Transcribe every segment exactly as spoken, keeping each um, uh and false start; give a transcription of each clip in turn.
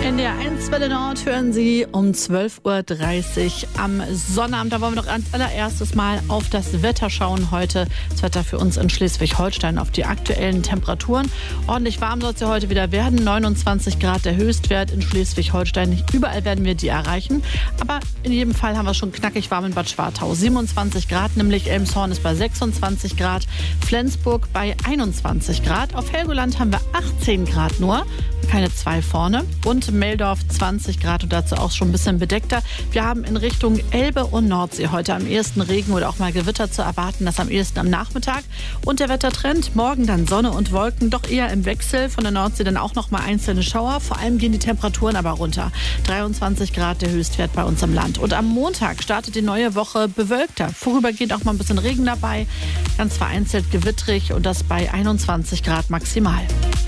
In der eins Welle Nord hören Sie um zwölf Uhr dreißig am Sonnabend. Da wollen wir doch als allererstes mal auf das Wetter schauen heute. Das Wetter für uns in Schleswig-Holstein, auf die aktuellen Temperaturen. Ordentlich warm soll es ja heute wieder werden. neunundzwanzig Grad der Höchstwert in Schleswig-Holstein. Nicht überall werden wir die erreichen. Aber in jedem Fall haben wir schon knackig warm in Bad Schwartau. siebenundzwanzig Grad, nämlich Elmshorn ist bei sechsundzwanzig Grad. Flensburg bei einundzwanzig Grad. Auf Helgoland haben wir achtzehn Grad nur. Keine zwei vorne. Und Meldorf zwanzig Grad und dazu auch schon ein bisschen bedeckter. Wir haben in Richtung Elbe und Nordsee heute am ehesten Regen oder auch mal Gewitter zu erwarten. Das am ehesten am Nachmittag. Und der Wettertrend, morgen dann Sonne und Wolken, doch eher im Wechsel. Von der Nordsee dann auch noch mal einzelne Schauer. Vor allem gehen die Temperaturen aber runter. dreiundzwanzig Grad der Höchstwert bei uns im Land. Und am Montag startet die neue Woche bewölkter. Vorübergehend auch mal ein bisschen Regen dabei. Ganz vereinzelt gewittrig und das bei einundzwanzig Grad maximal.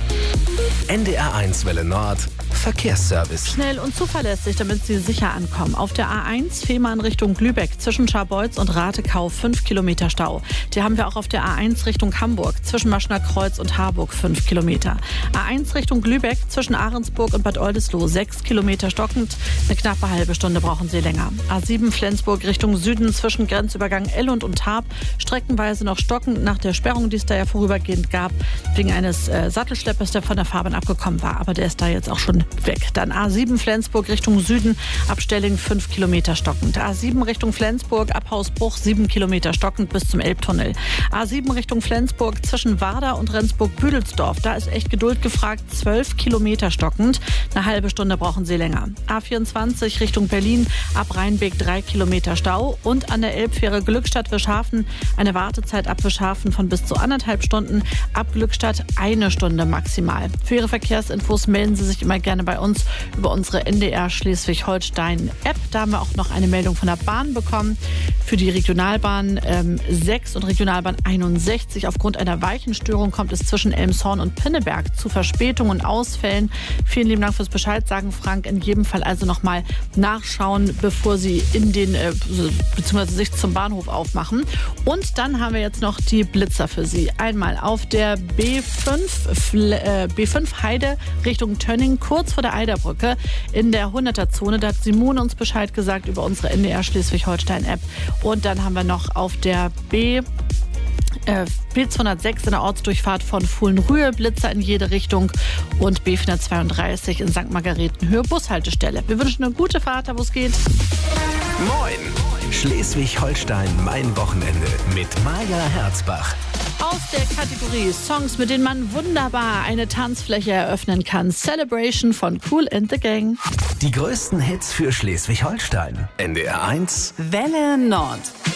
N D R eins Welle Nord Verkehrsservice. Schnell und zuverlässig, damit Sie sicher ankommen. Auf der A eins Fehmarn Richtung Lübeck zwischen Scharbeutz und Ratekau fünf Kilometer Stau. Die haben wir auch auf der A eins Richtung Hamburg zwischen Maschner Kreuz und Harburg fünf Kilometer. A eins Richtung Lübeck zwischen Ahrensburg und Bad Oldesloe sechs Kilometer stockend. Eine knappe halbe Stunde brauchen Sie länger. A sieben Flensburg Richtung Süden zwischen Grenzübergang Ellund und Tarp streckenweise noch stockend nach der Sperrung, die es da ja vorübergehend gab, wegen eines äh, Sattelschleppers, der von der Fahrbahn abgekommen war. Aber der ist da jetzt auch schon weg. Dann A sieben Flensburg Richtung Süden, ab Stelling fünf Kilometer stockend. A sieben Richtung Flensburg, ab Hausbruch sieben Kilometer stockend bis zum Elbtunnel. A sieben Richtung Flensburg zwischen Warder und Rendsburg-Büdelsdorf. Da ist echt Geduld gefragt, zwölf Kilometer stockend. Eine halbe Stunde brauchen Sie länger. A vierundzwanzig Richtung Berlin, ab Rheinbeek drei Kilometer Stau. Und an der Elbfähre Glückstadt-Wischhafen eine Wartezeit ab Wischhafen von bis zu anderthalb Stunden. Ab Glückstadt eine Stunde maximal. Für Ihre Verkehrsinfos melden Sie sich immer gerne bei uns über unsere N D R Schleswig-Holstein-App. Da haben wir auch noch eine Meldung von der Bahn bekommen für die Regionalbahn ähm, sechs und Regionalbahn einundsechzig. Aufgrund einer Weichenstörung kommt es zwischen Elmshorn und Pinneberg zu Verspätungen und Ausfällen. Vielen lieben Dank fürs Bescheid sagen, Frank. In jedem Fall also noch mal nachschauen, bevor Sie in den äh, beziehungsweise sich zum Bahnhof aufmachen. Und dann haben wir jetzt noch die Blitzer für Sie. Einmal auf der B fünf, äh, B fünf Heide Richtung Tönning, kurz vor der Eiderbrücke in der hunderter-Zone. Da hat Simone uns Bescheid gesagt über unsere N D R Schleswig-Holstein-App. Und dann haben wir noch auf der B... Äh, B zweihundertsechs in der Ortsdurchfahrt von Fuhlenrühe, Blitzer in jede Richtung und B vierhundertzweiunddreißig in Sankt Margaretenhöhe, Bushaltestelle. Wir wünschen eine gute Fahrt, da wo es geht. Moin! Schleswig-Holstein, mein Wochenende mit Maja Herzbach. Aus der Kategorie Songs, mit denen man wunderbar eine Tanzfläche eröffnen kann. Celebration von Kool and the Gang. Die größten Hits für Schleswig-Holstein. N D R eins Welle Nord.